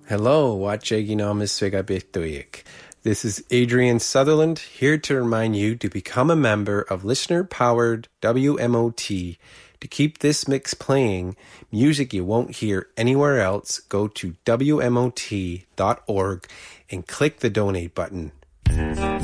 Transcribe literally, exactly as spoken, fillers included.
Hello, Watcheginamiswegabetoyik. This is Adrian Sutherland, here to remind you to become a member of listener-powered W M O T. To keep this mix playing, music you won't hear anywhere else, go to W M O T dot org and click the donate button.